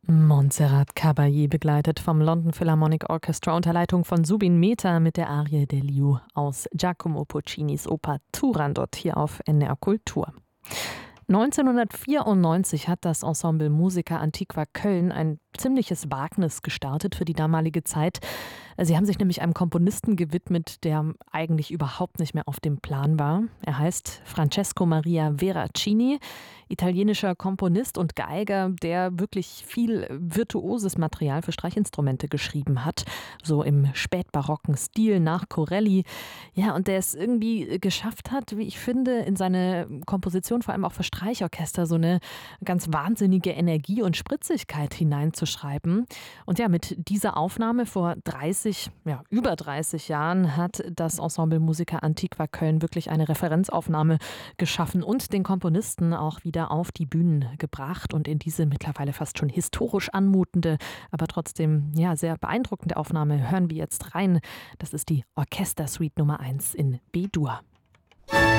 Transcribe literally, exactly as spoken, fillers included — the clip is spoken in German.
Montserrat Caballé, begleitet vom London Philharmonic Orchestra unter Leitung von Zubin Mehta mit der Arie der Liu aus Giacomo Puccinis Oper Turandot hier auf N D R Kultur. neunzehnhundertvierundneunzig hat das Ensemble Musica Antiqua Köln ein ziemliches Wagnis gestartet für die damalige Zeit. Sie haben sich nämlich einem Komponisten gewidmet, der eigentlich überhaupt nicht mehr auf dem Plan war. Er heißt Francesco Maria Veracini, italienischer Komponist und Geiger, der wirklich viel virtuoses Material für Streichinstrumente geschrieben hat, so im spätbarocken Stil nach Corelli. Ja, und der es irgendwie geschafft hat, wie ich finde, in seine Komposition, vor allem auch für Streichorchester, so eine ganz wahnsinnige Energie und Spritzigkeit hineinzuschreiben. Und ja, mit dieser Aufnahme vor dreißig, ja, über dreißig Jahren hat das Ensemble Musica Antiqua Köln wirklich eine Referenzaufnahme geschaffen und den Komponisten auch wieder auf die Bühnen gebracht und in diese mittlerweile fast schon historisch anmutende, aber trotzdem ja sehr beeindruckende Aufnahme hören wir jetzt rein. Das ist die Orchestersuite Nummer eins in B-Dur.